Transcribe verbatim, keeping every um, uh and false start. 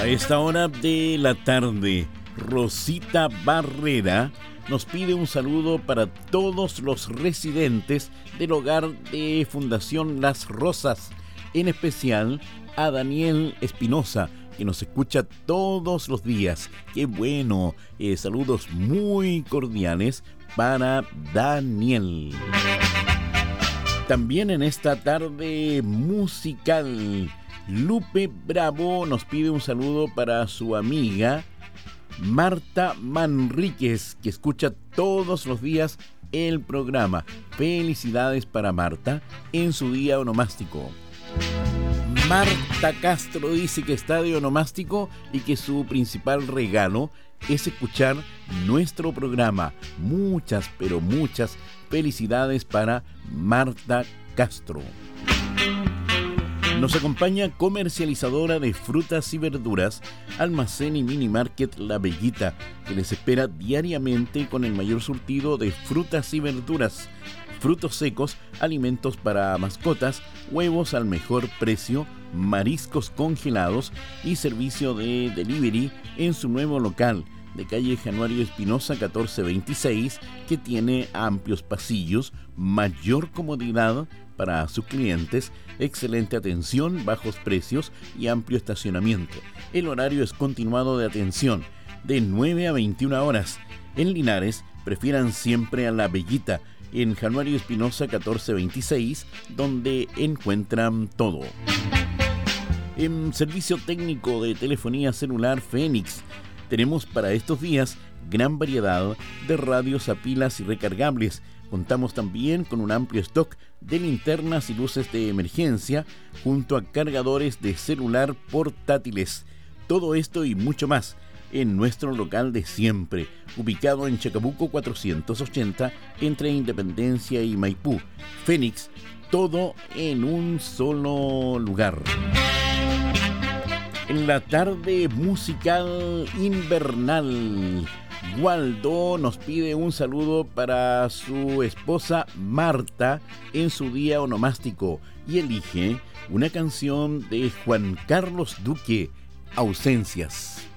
A esta hora de la tarde, Rosita Barrera nos pide un saludo para todos los residentes del hogar de Fundación Las Rosas, en especial a Daniel Espinosa, que nos escucha todos los días. ¡Qué bueno! Eh, saludos muy cordiales para Daniel. También en esta tarde musical, Lupe Bravo nos pide un saludo para su amiga Marta Manríquez, que escucha todos los días el programa. Felicidades para Marta en su día onomástico. Marta Castro dice que está de onomástico y que su principal regalo es escuchar nuestro programa. Muchas, pero muchas felicidades para Marta Castro. Nos acompaña comercializadora de frutas y verduras, Almacén y Mini Market La Bellita, que les espera diariamente con el mayor surtido de frutas y verduras, frutos secos, alimentos para mascotas, huevos al mejor precio, mariscos congelados y servicio de delivery en su nuevo local de calle Januario Espinosa catorce veintiséis, que tiene amplios pasillos, mayor comodidad para sus clientes, excelente atención, bajos precios y amplio estacionamiento. El horario es continuado de atención, de nueve a veintiuna horas. En Linares, prefieran siempre a La Bellita, en Januario Espinosa catorce veintiséis, donde encuentran todo. En servicio técnico de telefonía celular Fénix, tenemos para estos días gran variedad de radios a pilas y recargables. Contamos también con un amplio stock de linternas y luces de emergencia, junto a cargadores de celular portátiles. Todo esto y mucho más en nuestro local de siempre, ubicado en Chacabuco cuatrocientos ochenta, entre Independencia y Maipú. Fénix, todo en un solo lugar. En la tarde musical invernal, Waldo nos pide un saludo para su esposa Marta en su día onomástico y elige una canción de Juan Carlos Duque, Ausencias.